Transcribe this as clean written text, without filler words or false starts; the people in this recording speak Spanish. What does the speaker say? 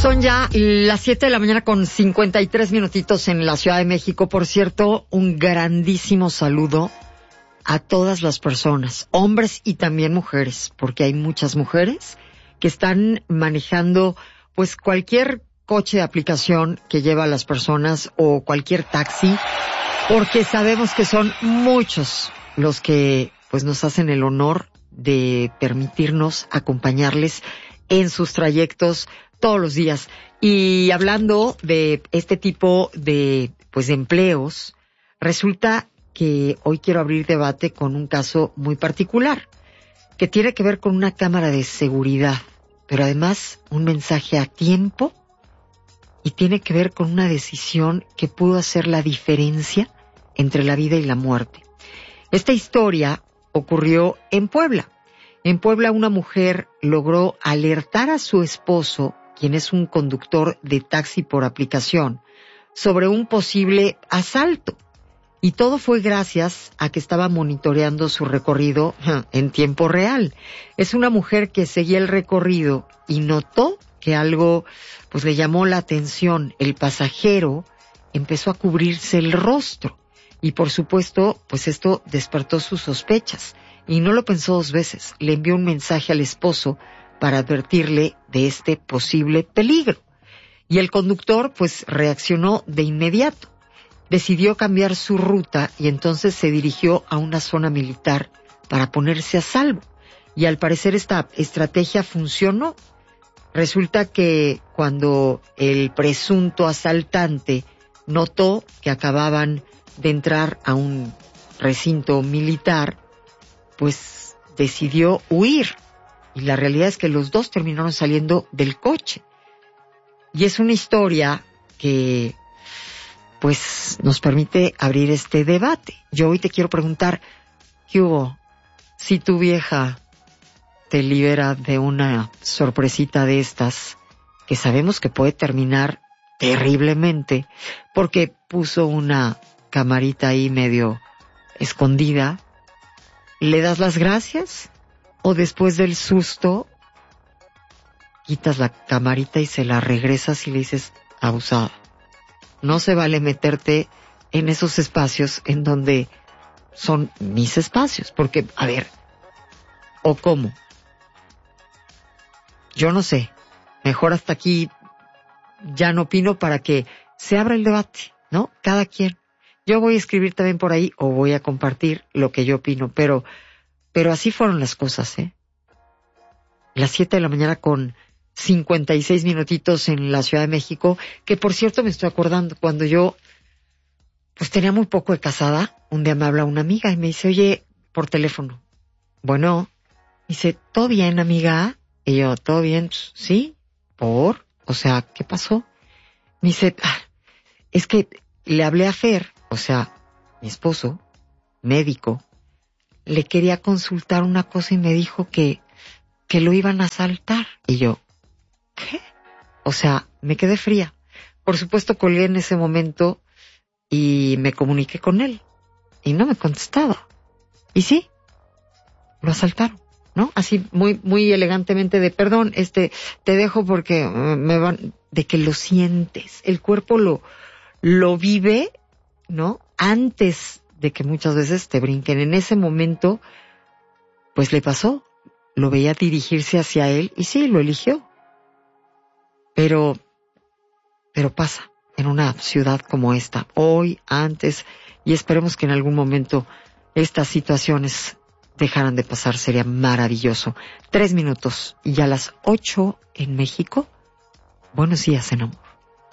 Son ya las 7 de la mañana con 53 minutitos en la Ciudad de México. Por cierto, un grandísimo saludo a todas las personas, hombres y también mujeres, porque hay muchas mujeres que están manejando pues cualquier coche de aplicación que lleva a las personas o cualquier taxi, porque sabemos que son muchos los que pues nos hacen el honor de permitirnos acompañarles en sus trayectos todos los días. Y hablando de este tipo de pues de empleos, resulta que hoy quiero abrir debate con un caso muy particular que tiene que ver con una cámara de seguridad, pero además un mensaje a tiempo, y tiene que ver con una decisión que pudo hacer la diferencia entre la vida y la muerte. Esta historia ocurrió en Puebla. En Puebla una mujer logró alertar a su esposo, quien es un conductor de taxi por aplicación, sobre un posible asalto. Y todo fue gracias a que estaba monitoreando su recorrido en tiempo real. Es una mujer que seguía el recorrido y notó que algo pues le llamó la atención. El pasajero empezó a cubrirse el rostro y por supuesto pues esto despertó sus sospechas y no lo pensó dos veces. Le envió un mensaje al esposo para advertirle de este posible peligro. Y el conductor pues reaccionó de inmediato. Decidió cambiar su ruta y entonces se dirigió a una zona militar para ponerse a salvo. Y al parecer esta estrategia funcionó. Resulta que cuando el presunto asaltante notó que acababan de entrar a un recinto militar, pues decidió huir. Y la realidad es que los dos terminaron saliendo del coche. Y es una historia que pues nos permite abrir este debate. Yo hoy te quiero preguntar, ¿qué hubo? Si tu vieja te libera de una sorpresita de estas, que sabemos que puede terminar terriblemente, porque puso una camarita ahí medio escondida, ¿le das las gracias? ¿O después del susto quitas la camarita y se la regresas y le dices, abusada? No se vale meterte en esos espacios en donde son mis espacios, porque, a ver, ¿o cómo? Yo no sé, mejor hasta aquí ya no opino para que se abra el debate, ¿no? Cada quien. Yo voy a escribir también por ahí o voy a compartir lo que yo opino, pero así fueron las cosas, ¿eh? Las 7 de la mañana con 56 minutitos en la Ciudad de México, que por cierto me estoy acordando, cuando yo pues tenía muy poco de casada, un día me habla una amiga y me dice, oye, por teléfono, bueno, dice, ¿todo bien, amiga? Y yo, ¿todo bien? Sí, ¿por? O sea, ¿qué pasó? Me dice, es que le hablé a Fer, o sea, mi esposo, médico, le quería consultar una cosa y me dijo que lo iban a asaltar. Y yo, ¿qué? O sea, me quedé fría. Por supuesto, colgué en ese momento y me comuniqué con él. Y no me contestaba. Y sí, lo asaltaron, ¿no? Así, muy, muy elegantemente de, perdón, te dejo porque me van, de que lo sientes. El cuerpo lo vive, ¿no? Antes de que muchas veces te brinquen. En ese momento, pues le pasó. Lo veía dirigirse hacia él y sí, lo eligió. Pero pasa en una ciudad como esta, hoy, antes, y esperemos que en algún momento estas situaciones dejaran de pasar, sería maravilloso. 3 minutos y a las 8 en México. Buenos días, Zenón.